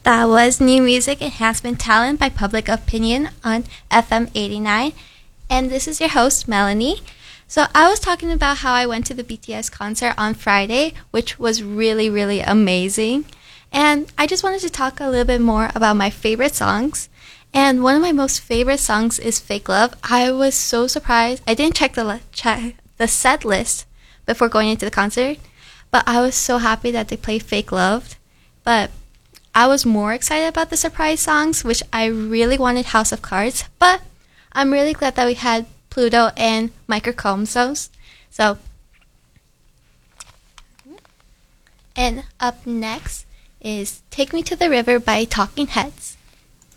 That was New Music Enhancement Talent by Public Opinion on FM 89. And this is your host, Melanie. So I was talking about how I went to the BTS concert on Friday, which was really, really amazing. And I just wanted to talk a little bit more about my favorite songs. And one of my most favorite songs is Fake Love. I was so surprised. I didn't check the set list before going into the concert, but I was so happy that they played Fake Love. But I was more excited about the surprise songs, which I really wanted House of Cards. But I'm really glad that we had Pluto and Microcosmos. And up next is Take Me to the River by Talking Heads.